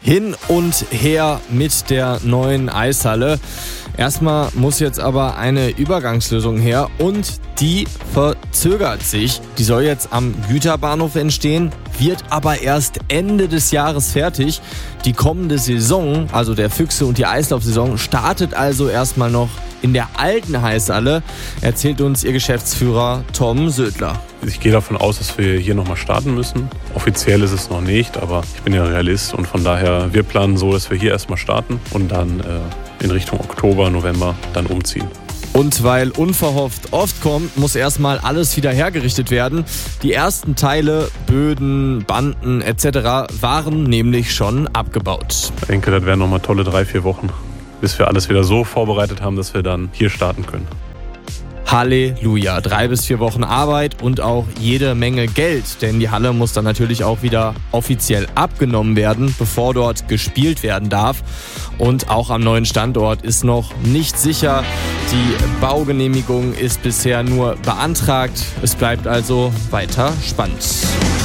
Hin und her mit der neuen Eishalle. Erstmal muss jetzt aber eine Übergangslösung her und die verzögert sich. Die soll jetzt am Güterbahnhof entstehen, wird aber erst Ende des Jahres fertig. Die kommende Saison, also der Füchse und die Eislaufsaison, startet also erstmal noch in der alten Eishalle, erzählt uns ihr Geschäftsführer Tom Södler. Ich gehe davon aus, dass wir hier nochmal starten müssen. Offiziell ist es noch nicht, aber ich bin ja Realist und von daher, wir planen so, dass wir hier erstmal starten und dann in Richtung Oktober, November dann umziehen. Und weil unverhofft oft kommt, muss erstmal alles wieder hergerichtet werden. Die ersten Teile, Böden, Banden etc. waren nämlich schon abgebaut. Ich denke, das wären nochmal tolle 3-4 Wochen, bis wir alles wieder so vorbereitet haben, dass wir dann hier starten können. Halleluja, 3 bis 4 Wochen Arbeit und auch jede Menge Geld, denn die Halle muss dann natürlich auch wieder offiziell abgenommen werden, bevor dort gespielt werden darf. Und auch am neuen Standort ist noch nicht sicher. Die Baugenehmigung ist bisher nur beantragt. Es bleibt also weiter spannend.